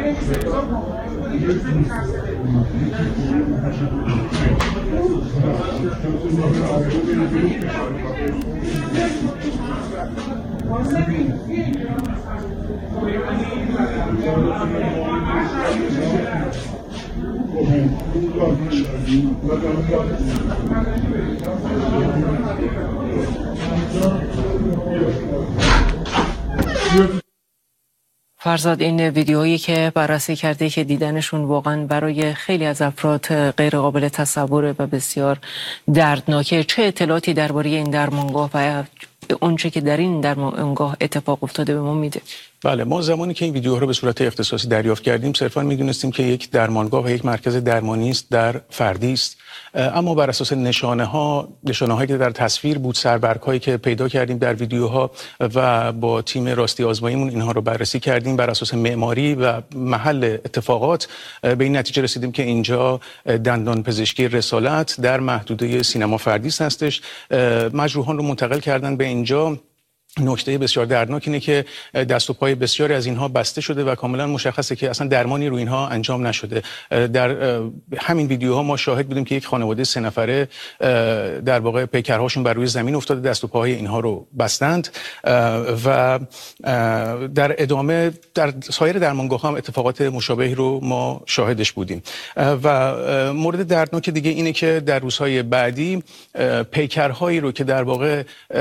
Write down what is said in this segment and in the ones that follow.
فرزاد، این ویدیوهایی که بررسی کرده که دیدنشون واقعا برای خیلی از افراد غیر قابل تصوره و بسیار دردناکه، چه اطلاعاتی درباره این درمانگاه و اونچه که در این درمانگاه اتفاق افتاده به ما میده؟ بله، ما زمانی که این ویدیوها رو به صورت اختصاصی دریافت کردیم صرفا میدونستیم که یک درمانگاه و یک مرکز درمانی است در فردی است، اما بر اساس نشانه‌هایی که در تصویر بود، سربرگ‌هایی که پیدا کردیم در ویدیوها و با تیم راستی آزماییمون اینها رو بررسی کردیم، بر اساس معماری و محل اتفاقات به این نتیجه رسیدیم که اینجا دندان پزشکی رسالت در محدوده سینما فردیس هستش. مجروحان رو منتقل کردن به اینجا. نکته بسیار دردناک اینه که دست و پای بسیاری از اینها بسته شده و کاملا مشخصه که اصلا درمانی روی اینها انجام نشده. در همین ویدیوها ما شاهد بودیم که یک خانواده 3 نفره در واقع پیکرهاشون بر روی زمین افتاده، دست و پاهای اینها رو بستند و در ادامه در سایر درمانگاه‌ها هم اتفاقات مشابهی رو ما شاهدش بودیم. و مورد دردناک دیگه اینه که در روزهای بعدی پیکرهایی رو که در واقع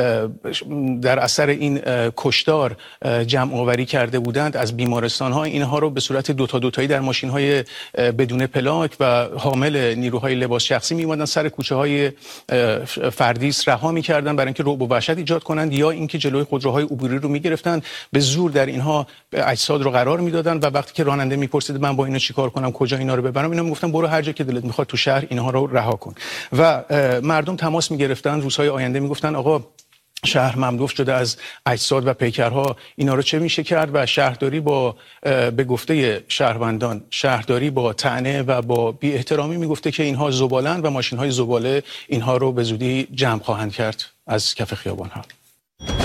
در اثر این کشتار جمع آوری کرده بودند از بیمارستان‌ها، اینها رو به صورت دوتایی در ماشین‌های بدون پلاک و حامل نیروهای لباس شخصی می‌اومدن سر کوچه‌های فردیس رها می‌کردن برای اینکه رعب و وحشت ایجاد کنند، یا اینکه جلوی خودروهای عبوری رو می‌گرفتن، به زور در اینها اجساد رو قرار می‌دادن و وقتی که راننده می‌پرسید من با اینا چیکار کنم، کجا اینا رو ببرم، اینا میگفتن برو هر جا که دلت می‌خواد تو شهر اینها رو رها کن. و مردم تماس می‌گرفتن روزهای آینده، می‌گفتن آقا شهر مملو شده از اجساد و پیکرها، اینا رو چه میشه کرد؟ و شهرداری با به گفته شهروندان، شهرداری با طعنه و با بی احترامی میگفته که اینها زبالن و ماشین‌های زباله اینها رو به زودی جمع خواهند کرد از کف خیابان‌ها.